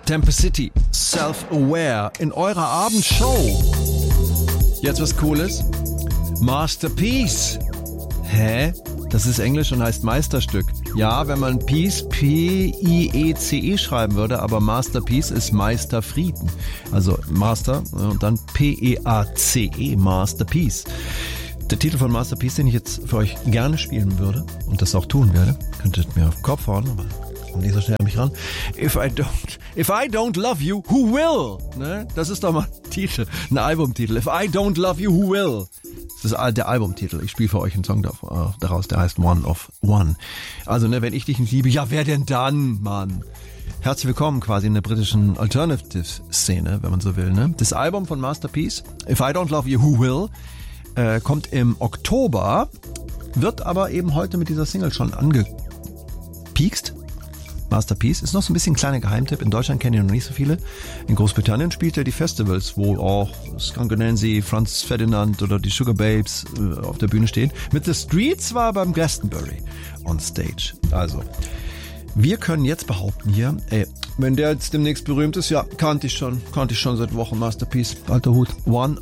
Temper City, Self-Aware in eurer Abendshow. Jetzt was Cooles. Masterpiece. Hä? Das ist Englisch und heißt Meisterstück. Ja, wenn man Peace, P-I-E-C-E schreiben würde, aber Masterpiece ist Meisterfrieden. Also Master und dann P-E-A-C-E, Masterpiece. Der Titel von Masterpiece, den ich jetzt für euch gerne spielen würde und das auch tun werde, könntet mir auf den Kopf hauen, aber kommt nicht so schnell an mich ran. If I don't love you, who will? Ne? Das ist doch mal ein Titel, ein Albumtitel. If I don't love you, who will? Das ist der Albumtitel. Ich spiele für euch einen Song daraus, der heißt One of One. Also, ne, wenn ich dich nicht liebe, ja, wer denn dann, Mann? Herzlich willkommen quasi in der britischen Alternative-Szene, wenn man so will. Ne? Das Album von Masterpiece, If I Don't Love You, Who Will, kommt im Oktober, wird aber eben heute mit dieser Single schon angepiekst. Masterpiece ist noch so ein bisschen ein kleiner Geheimtipp. In Deutschland kennen ihn noch nicht so viele. In Großbritannien spielt er die Festivals, wo auch Skunk Anansie, Franz Ferdinand oder die Sugar Babes auf der Bühne stehen. Mit The Streets war er beim Glastonbury on Stage. Also, wir können jetzt behaupten hier, wenn der jetzt demnächst berühmt ist, ja, kannte ich schon seit Wochen Masterpiece. Alter Hut. One